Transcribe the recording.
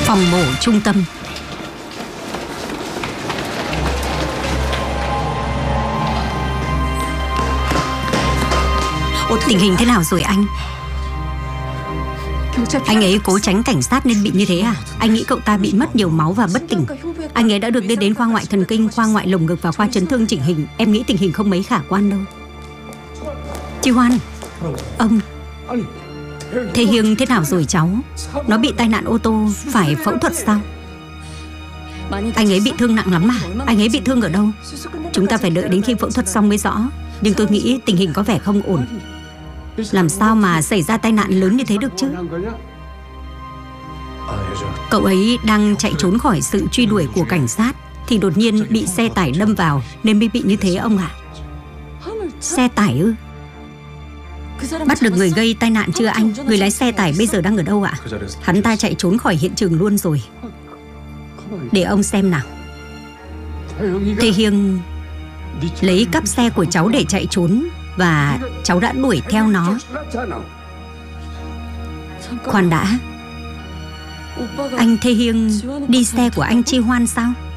Phòng mổ trung tâm. Tình hình thế nào rồi anh? Anh ấy cố tránh cảnh sát nên bị như thế à? Anh nghĩ cậu ta bị mất nhiều máu và bất tỉnh. Anh ấy đã được đưa đến khoa ngoại thần kinh, khoa ngoại lồng ngực và khoa chấn thương chỉnh hình. Em nghĩ tình hình không mấy khả quan đâu. Chi Hoan, ông Thế Hiêng thế nào rồi cháu? Nó bị tai nạn ô tô, phải phẫu thuật sao? Anh ấy bị thương nặng lắm à? Anh ấy bị thương ở đâu? Chúng ta phải đợi đến khi phẫu thuật xong mới rõ. Nhưng tôi nghĩ tình hình có vẻ không ổn. Làm sao mà xảy ra tai nạn lớn như thế được chứ? Cậu ấy đang chạy trốn khỏi sự truy đuổi của cảnh sát thì đột nhiên bị xe tải đâm vào nên mới bị như thế ông ạ. Xe tải ư? Bắt được người gây tai nạn chưa anh? Người lái xe tải bây giờ đang ở đâu ạ? Hắn ta chạy trốn khỏi hiện trường luôn rồi. Để ông xem nào. Thế Hiêng lấy cắp xe của cháu để chạy trốn và cháu đã đuổi theo nó. Khoan đã. Anh Thế Hiêng đi xe của anh Chi Hoan sao?